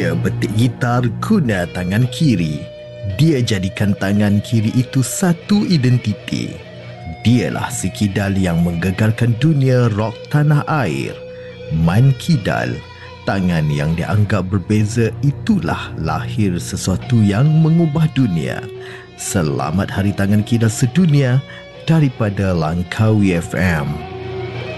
Dia betik gitar guna tangan kiri. Dia jadikan tangan kiri itu satu identiti. Dialah si kidal yang menggegarkan dunia rock tanah air. Man Kidal, tangan yang dianggap berbeza, itulah lahir sesuatu yang mengubah dunia. Selamat Hari Tangan Kidal Sedunia daripada Langkawi FM.